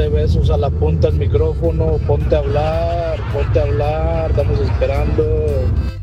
mándale besos a la punta del micrófono, ponte a hablar, estamos esperando.